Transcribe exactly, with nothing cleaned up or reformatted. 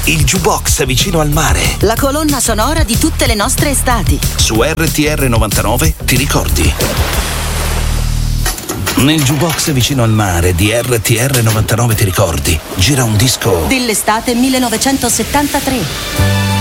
il jukebox vicino al mare. La colonna sonora di tutte le nostre estati. Su R T R novantanove ti ricordi? Nel jukebox vicino al mare di R T R novantanove ti ricordi? Gira un disco dell'estate millenovecentosettantatré.